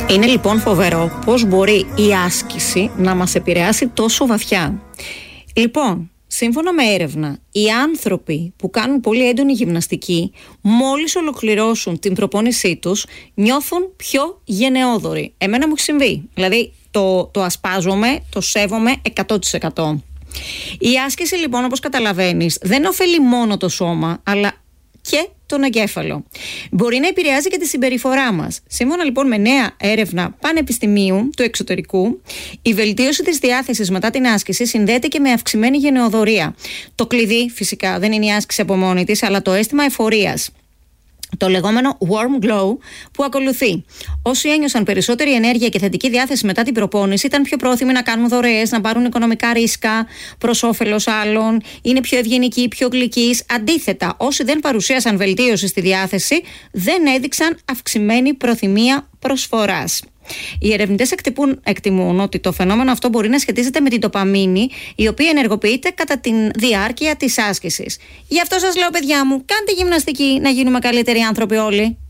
Είναι λοιπόν φοβερό πώς μπορεί η άσκηση να μας επηρεάσει τόσο βαθιά. Λοιπόν, σύμφωνα με έρευνα, οι άνθρωποι που κάνουν πολύ έντονη γυμναστική, μόλις ολοκληρώσουν την προπόνησή τους, νιώθουν πιο γενναιόδοροι. Εμένα μου έχει συμβεί. Δηλαδή, το ασπάζομαι, το σέβομαι 100%. Η άσκηση λοιπόν, όπως καταλαβαίνεις, δεν ωφελεί μόνο το σώμα, αλλά και τον εγκέφαλο. Μπορεί να επηρεάζει και τη συμπεριφορά μας. Σύμφωνα λοιπόν με νέα έρευνα πανεπιστημίου του εξωτερικού, η βελτίωση της διάθεσης μετά την άσκηση συνδέεται και με αυξημένη γενναιοδωρία. Το κλειδί φυσικά δεν είναι η άσκηση από μόνη της, αλλά το αίσθημα εφορίας. Το λεγόμενο warm glow που ακολουθεί. Όσοι ένιωσαν περισσότερη ενέργεια και θετική διάθεση μετά την προπόνηση, ήταν πιο πρόθυμοι να κάνουν δωρεές, να πάρουν οικονομικά ρίσκα προς όφελος άλλων, είναι πιο ευγενικοί, πιο γλυκείς. Αντίθετα, όσοι δεν παρουσίασαν βελτίωση στη διάθεση, δεν έδειξαν αυξημένη προθυμία προσφοράς. Οι ερευνητές εκτιμούν ότι το φαινόμενο αυτό μπορεί να σχετίζεται με την ντοπαμίνη, η οποία ενεργοποιείται κατά τη διάρκεια της άσκησης. Γι' αυτό σας λέω, παιδιά μου, κάντε γυμναστική να γίνουμε καλύτεροι άνθρωποι όλοι.